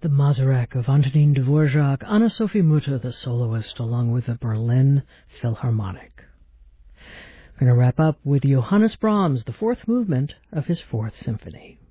the Mazurek of Antonin Dvorak, Anna-Sophie Mutter, the soloist, along with the Berlin Philharmonic. We're going to wrap up with Johannes Brahms, the fourth movement of his Fourth Symphony.